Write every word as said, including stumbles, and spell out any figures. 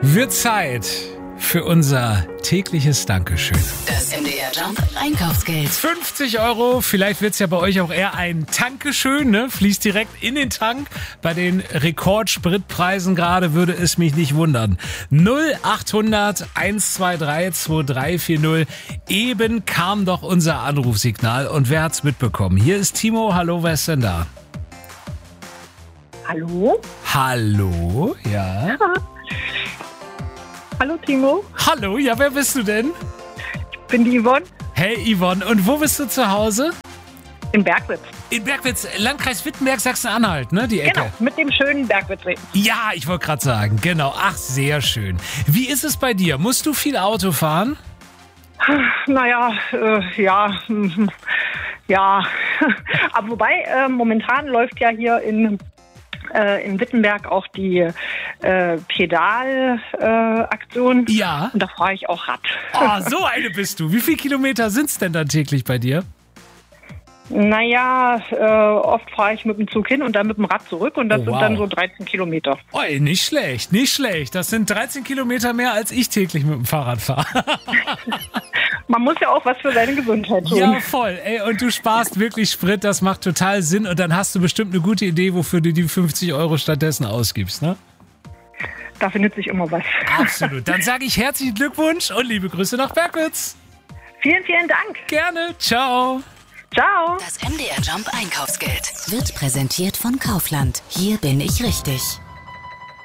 Wird Zeit für unser tägliches Dankeschön. Das M D R Jump Einkaufsgeld. fünfzig Euro, vielleicht wird es ja bei euch auch eher ein Dankeschön, ne? Fließt direkt in den Tank. Bei den Rekordspritpreisen gerade würde es mich nicht wundern. null achthundert eins zwei drei zwei drei vier null. Eben kam doch unser Anrufsignal und wer hat's mitbekommen? Hier ist Timo, hallo, wer ist denn da? Hallo? Hallo, ja. Ja. Hallo Timo, Hallo, ja, wer bist du denn? ich bin die Yvonne Hey Yvonne, und wo bist du zu Hause? in Bergwitz. In Bergwitz, Landkreis Wittenberg, Sachsen-Anhalt, ne, die Ecke? Genau, mit dem schönen Bergwitzsee. Ja, ich wollte gerade sagen, genau. Ach, sehr schön. Wie ist es bei dir? Musst du viel Auto fahren? Naja, äh, ja, mhm, ja. Aber wobei, äh, momentan läuft ja hier in, äh, in Wittenberg auch die äh, Pedal-Aktion. Ja. Und da fahre ich auch Rad. Oh, so eine bist du. Wie viele Kilometer sind's denn dann täglich bei dir? Naja, äh, oft fahre ich mit dem Zug hin und dann mit dem Rad zurück und das Oh, sind wow. dann so dreizehn Kilometer. Oh, nicht schlecht, nicht schlecht. Das sind dreizehn Kilometer mehr, als ich täglich mit dem Fahrrad fahre. Man muss ja auch was für seine Gesundheit tun. Ja, voll. Ey, und du sparst wirklich Sprit, das macht total Sinn. Und dann hast du bestimmt eine gute Idee, wofür du die fünfzig Euro stattdessen ausgibst, ne? Da findet sich immer was. Absolut. Dann sage ich herzlichen Glückwunsch und liebe Grüße nach Bergwitz. Vielen, vielen Dank. Gerne. Ciao. Ciao. Das M D R Jump Einkaufsgeld wird präsentiert von Kaufland. Hier bin ich richtig.